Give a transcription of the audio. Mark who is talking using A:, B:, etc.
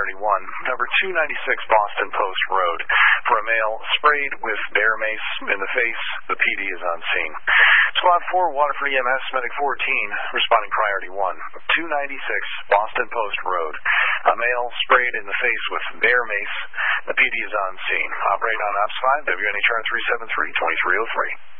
A: Priority 1, number 296 Boston Post Road. For a male sprayed with bear mace in the face, the PD is on scene. Squad 4, Waterford EMS, Medic 14, responding Priority 1, 296 Boston Post Road. A male sprayed in the face with bear mace. The PD is on scene. Operate on Ops 5, WNHR 373, 2303.